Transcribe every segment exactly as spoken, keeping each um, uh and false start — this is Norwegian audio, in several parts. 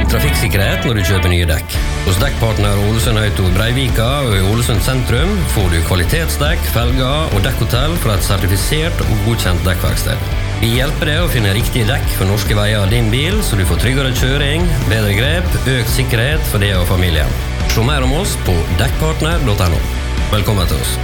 trafikksikkerhet når du kjøper nye dekk. Hos dekkpartner Ålesund Auto Breivika og i Ålesund sentrum får du kvalitetsdekk, felger og dekkhotell fra et sertifisert og godkjent dekkverksted. Vi hjelper deg å finne riktige dekk for norske veier av din bil, så du får tryggere kjøring, bedre grep, økt sikkerhet for deg og familien. Se mer om oss på dekkpartner punktum no. Velkommen til oss.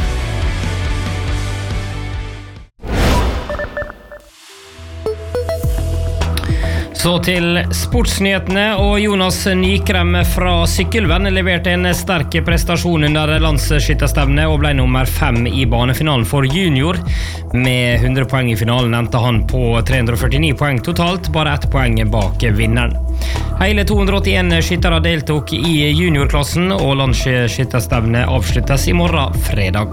Så til sportsnyhetene, og Jonas Nykrem fra Sykkylven leverte en sterk prestasjon under landsskytterstevnet og ble nummer fem i banefinalen for junior. Med hundre poeng i finalen endte han på tre hundre førtini poeng totalt, bare ett poeng bak vinneren. Hele to hundre åttien skyttere deltok i juniorklassen, og landsskytterstevnet avsluttes i morgen fredag.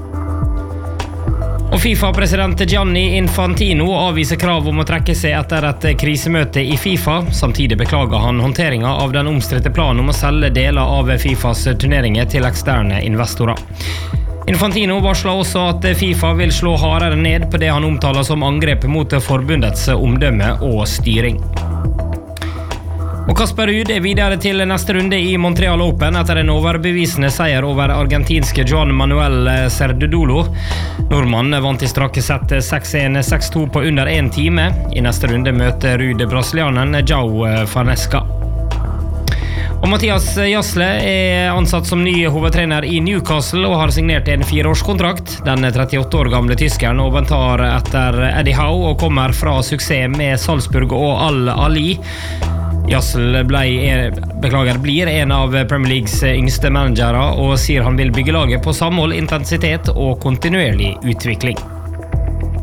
Og FIFA-president Gianni Infantino avviser krav om å trekke seg etter et krisemøte i FIFA. Samtidig beklager han håndteringen av den omstridte planen om å selge deler av FIFAs turneringer til eksterne investorer. Infantino varsler også at FIFA vil slå hardere ned på det han omtaler som angrep mot forbundets omdømme og styring. Og Kasper Ruud er videre til neste runde i Montreal Open etter en overbevisende seier over argentinske Juan Manuel Cerudolo. Nordmannen vant i strake sett seks en seks to på under en time. I neste runde møter Ruud brasilianeren João Farnesca. Og Mathias Jasle er ansatt som ny hovedtrener i Newcastle og har signert en fireårskontrakt. Den trettiåtte år gamle tyskeren overtar etter Eddie Howe og kommer fra suksess med Salzburg og Al-Ali. Jassel ble, beklager, blir en av Premier Leagues yngste managere og sier han vil bygge laget på samhold, intensitet og kontinuerlig utvikling.